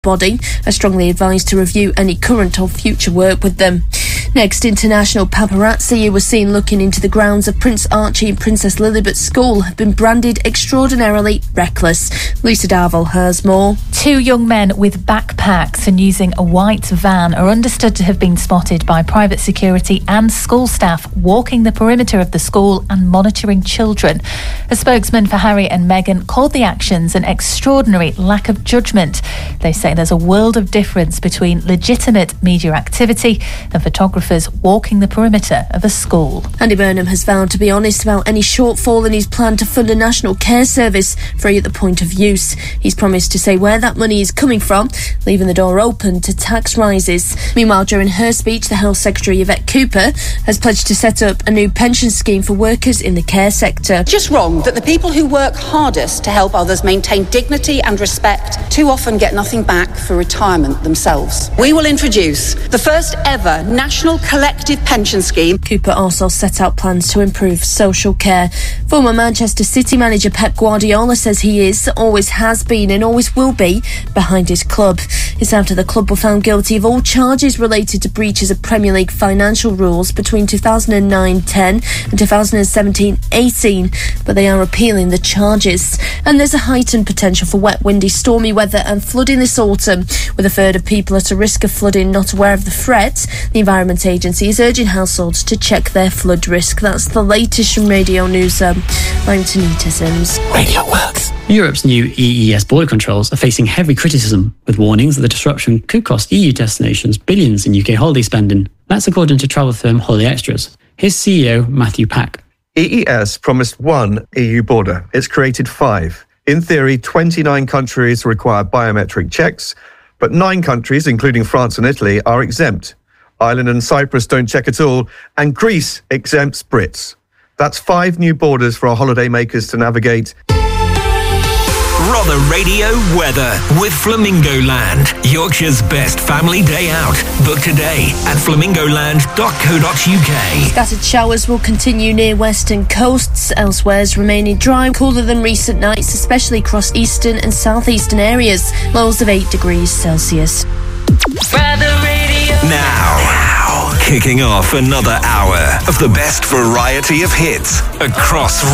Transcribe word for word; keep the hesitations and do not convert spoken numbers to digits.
body are strongly advised to review any current or future work with them. Next, international paparazzi who were seen looking into the grounds of Prince Archie and Princess Lilibet School have been branded extraordinarily reckless. Lisa Darville has more. Two young men with backpacks and using a white van are understood to have been spotted by private security and school staff walking the perimeter of the school and monitoring children. A spokesman for Harry and Meghan called the actions an extraordinary lack of judgment. They say there's a world of difference between legitimate media activity and photographers walking the perimeter of a school. Andy Burnham has vowed to be honest about any shortfall in his plan to fund a national care service free at the point of use. He's promised to say where that money is coming from, leaving the door open to tax rises. Meanwhile, during her speech, the Health Secretary Yvette Cooper has pledged to set up a new pension scheme for workers in the care sector. Just wrong that the people who work hardest to help others maintain dignity and respect too often get nothing back for retirement themselves. We will introduce the first ever national collective pension scheme. Cooper also set out plans to improve social care. Former Manchester City manager Pep Guardiola says he is, always has been and always will be behind his club. It's after the club were found guilty of all charges related to breaches of Premier League financial rules between two thousand nine ten and two thousand seventeen eighteen, but they are appealing the charges. And there's a heightened potential for wet, windy, stormy weather and flooding this autumn, with a third of people at a risk of flooding not aware of the threat. The Environment Agency is urging households to check their flood risk. That's the latest from Radio News. Um, I'm Tanita Sims. Radio Works. Europe's new E E S border controls are facing heavy criticism, with warnings that the disruption could cost E U destinations billions in U K holiday spending. That's according to travel firm Holiday Extras. Here's C E O Matthew Pack. E E S promised one E U border. It's created five. In theory, twenty-nine countries require biometric checks, but nine countries, including France and Italy, are exempt. Ireland and Cyprus don't check at all, and Greece exempts Brits. That's five new borders for our holidaymakers to navigate. Rother Radio weather with Flamingo Land, Yorkshire's best family day out. Book today at flamingo land dot co dot u k. Scattered showers will continue near western coasts. Elsewhere is remaining dry, cooler than recent nights, especially across eastern and southeastern areas. Lows of eight degrees Celsius. Weather Radio. Now, now, kicking off another hour of the best variety of hits across